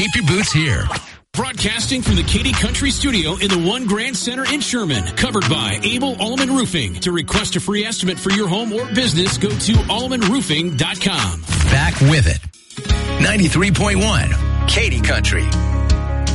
keep your boots here. Broadcasting from the Katy Country Studio in the One Grand Center in Sherman. Covered by Abel Allman Roofing. To request a free estimate for your home or business, go to allmanroofing.com. Back with it. 93.1 Katy Country.